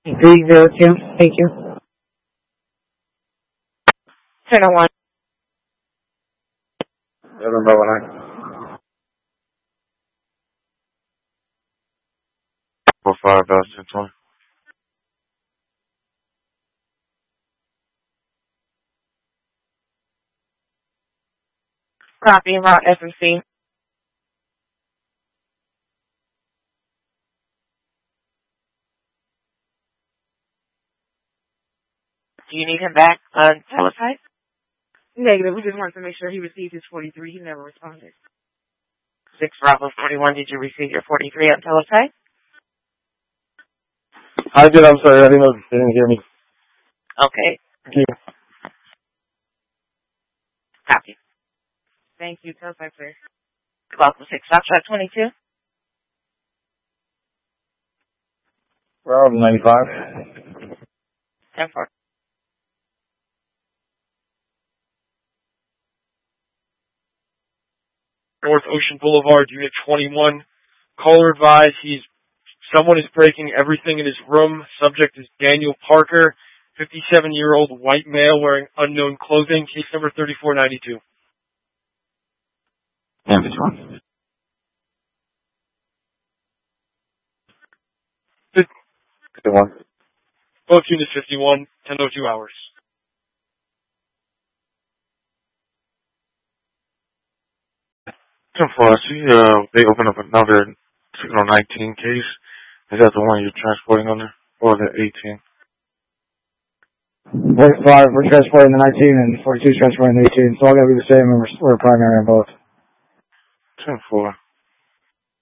302. Thank you. Turn on 1. 799. 45, that's 1020. Copy and route FMC. Do you need him back on teletype? Negative. We just wanted to make sure he received his 43. He never responded. 6 Bravo 41. Did you receive your 43 on teletype? I did. I'm sorry. I didn't hear me. Okay. Thank you. Copy. Thank you. Teletype, sir. Welcome 6 Foxtrot 22. We're out 95. 10-4. North Ocean Boulevard, Unit 21. Caller advised someone is breaking everything in his room. Subject is Daniel Parker, 57-year-old white male wearing unknown clothing. Case number 3492. 51. 51. Both units 51, 10:02 hours. For us, they opened up another 19 case. Is that the one you're transporting under? Or the 18? 45, we're transporting the 19 and 42 is transporting the 18. It's all going to be the same and we're primary on both. 10-4.